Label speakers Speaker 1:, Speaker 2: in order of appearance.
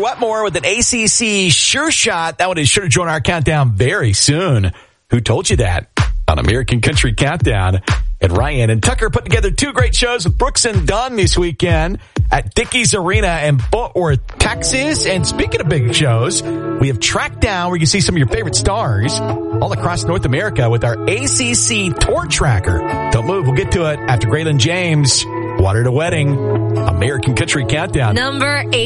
Speaker 1: Wetmore with an ACC sure shot. That one is sure to join our countdown very soon. Who told you that? On American Country Countdown. And Ryan and Tucker put together two great shows with Brooks and Dunn this weekend at Dickies Arena in Fort Worth, Texas. And speaking of big shows, we have Track Down where you can see some of your favorite stars all across North America with our ACC Tour Tracker. Don't move. We'll get to it after Graylin James. Water to Wedding. American Country Countdown.
Speaker 2: Number 8.